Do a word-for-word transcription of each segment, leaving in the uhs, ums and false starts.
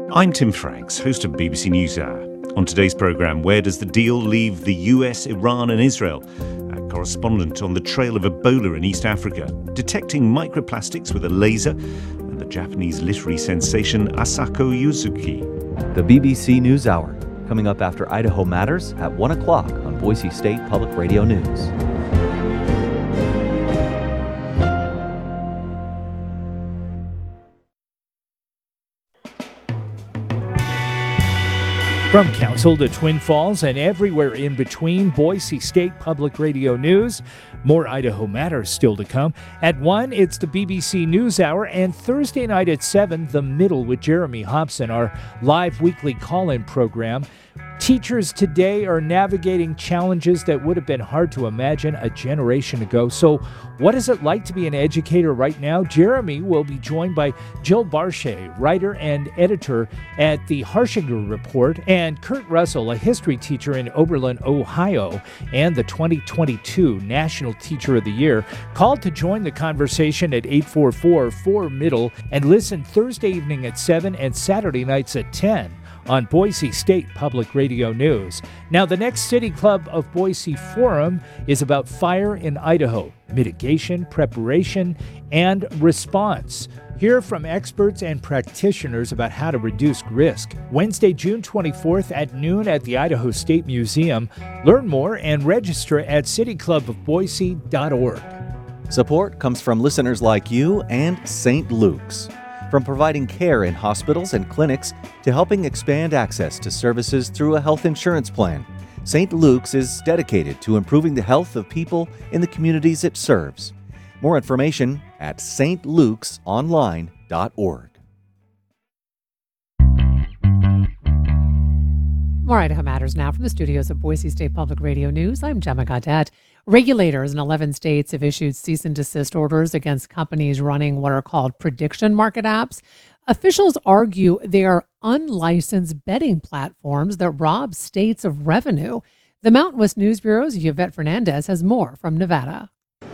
I'm Tim Franks, host of B B C NewsHour. On today's programme, where does the deal leave the U S, Iran and Israel? Our correspondent on the trail of Ebola in East Africa, detecting microplastics with a laser, and the Japanese literary sensation Asako Yuzuki. The B B C NewsHour, coming up after Idaho Matters at one o'clock on Boise State Public Radio News. From Council to Twin Falls and everywhere in between, Boise State Public Radio News. More Idaho Matters still to come. At one, it's the B B C NewsHour, and Thursday night at seven, The Middle with Jeremy Hobson, our live weekly call-in program. Teachers today are navigating challenges that would have been hard to imagine a generation ago. So what is it like to be an educator right now? Jeremy will be joined by Jill Barshay, writer and editor at the Harshinger Report, and Kurt Russell, a history teacher in Oberlin, Ohio, and the twenty twenty-two National Teacher of the Year. Call to join the conversation at eight four four, four middle and listen Thursday evening at seven and Saturday nights at ten. On Boise State Public Radio News. Now, the next City Club of Boise Forum is about fire in Idaho, mitigation, preparation, and response. Hear from experts and practitioners about how to reduce risk. Wednesday, June twenty-fourth at noon at the Idaho State Museum. Learn more and register at city club of boise dot org. Support comes from listeners like you and Saint Luke's. From providing care in hospitals and clinics to helping expand access to services through a health insurance plan, Saint Luke's is dedicated to improving the health of people in the communities it serves. More information at s t lukes online dot org. More Idaho Matters now from the studios of Boise State Public Radio News. I'm Gemma Gaudette. Regulators in eleven states have issued cease and desist orders against companies running what are called prediction market apps. Officials argue they are unlicensed betting platforms that rob states of revenue. The Mountain West News Bureau's Yvette Fernandez has more from Nevada.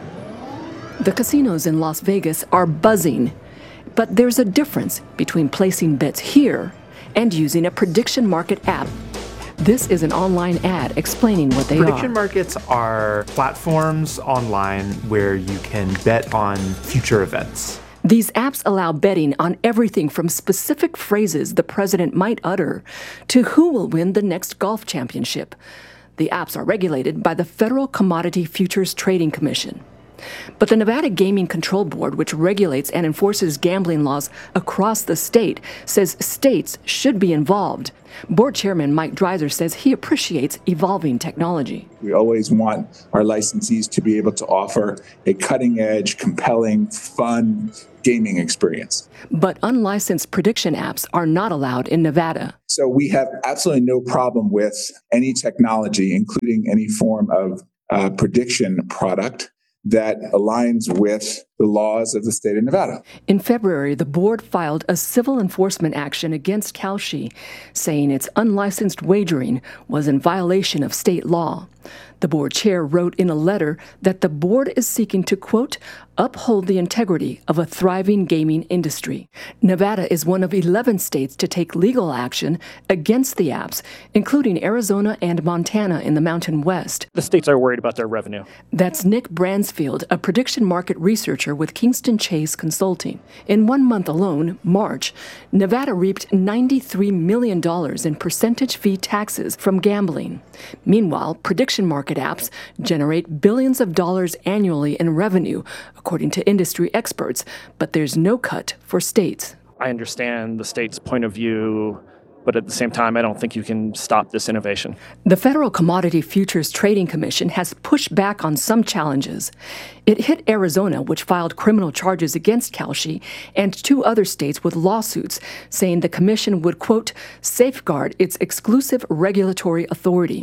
The casinos in Las Vegas are buzzing, but there's a difference between placing bets here and using a prediction market app. This is an online ad explaining what they Prediction are. Prediction markets are platforms online where you can bet on future events. These apps allow betting on everything from specific phrases the president might utter to who will win the next golf championship. The apps are regulated by the Federal Commodity Futures Trading Commission. But the Nevada Gaming Control Board, which regulates and enforces gambling laws across the state, says states should be involved. Board Chairman Mike Dreiser says he appreciates evolving technology. We always want our licensees to be able to offer a cutting-edge, compelling, fun gaming experience. But unlicensed prediction apps are not allowed in Nevada. So we have absolutely no problem with any technology, including any form of uh, prediction product that aligns with the laws of the state of Nevada. In February, the board filed a civil enforcement action against Kalshi, saying its unlicensed wagering was in violation of state law. The board chair wrote in a letter that the board is seeking to, quote, uphold the integrity of a thriving gaming industry. Nevada is one of eleven states to take legal action against the apps, including Arizona and Montana in the Mountain West. The states are worried about their revenue. That's Nick Bransfield, a prediction market researcher with Kingston Chase Consulting. In one month alone, March, Nevada reaped ninety-three million dollars in percentage fee taxes from gambling. Meanwhile, prediction market apps generate billions of dollars annually in revenue, according to industry experts, but there's no cut for states. I understand the state's point of view, but at the same time, I don't think you can stop this innovation. The Federal Commodity Futures Trading Commission has pushed back on some challenges. It hit Arizona, which filed criminal charges against Kalshi, and two other states with lawsuits, saying the commission would, quote, safeguard its exclusive regulatory authority.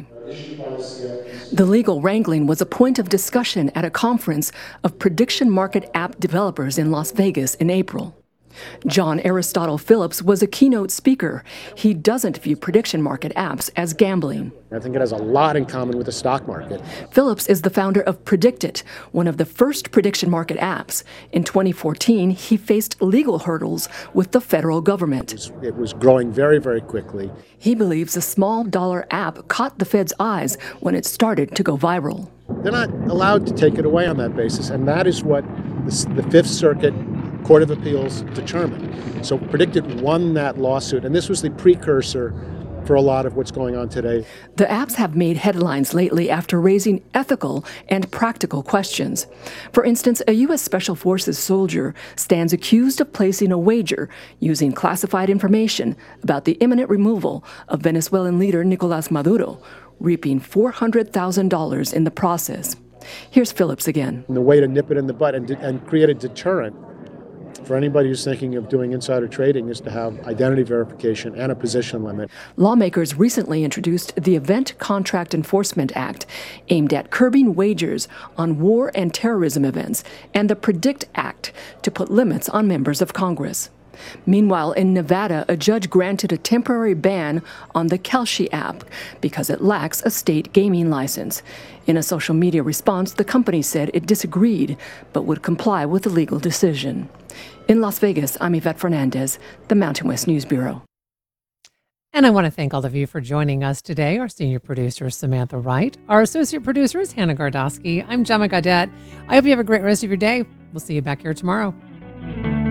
The legal wrangling was a point of discussion at a conference of prediction market app developers in Las Vegas in April. John Aristotle Phillips was a keynote speaker. He doesn't view prediction market apps as gambling. I think it has a lot in common with the stock market. Phillips is the founder of PredictIt, one of the first prediction market apps. In twenty fourteen, he faced legal hurdles with the federal government. It was, it was growing very, very quickly. He believes a small dollar app caught the Fed's eyes when it started to go viral. They're not allowed to take it away on that basis, and that is what the, the Fifth Circuit Court of Appeals determined. So PredictIt won that lawsuit, and this was the precursor for a lot of what's going on today. The apps have made headlines lately after raising ethical and practical questions. For instance, a U S Special Forces soldier stands accused of placing a wager using classified information about the imminent removal of Venezuelan leader Nicolas Maduro, reaping four hundred thousand dollars in the process. Here's Phillips again. And the way to nip it in the bud and, and create a deterrent for anybody who's thinking of doing insider trading is to have identity verification and a position limit. Lawmakers recently introduced the Event Contract Enforcement Act, aimed at curbing wagers on war and terrorism events, and the PREDICT Act to put limits on members of Congress. Meanwhile, in Nevada, a judge granted a temporary ban on the Kalshi app because it lacks a state gaming license. In a social media response, the company said it disagreed but would comply with the legal decision. In Las Vegas, I'm Yvette Fernandez, the Mountain West News Bureau. And I want to thank all of you for joining us today. Our senior producer is Samantha Wright. Our associate producer is Hannah Gardosky. I'm Gemma Gaudette. I hope you have a great rest of your day. We'll see you back here tomorrow.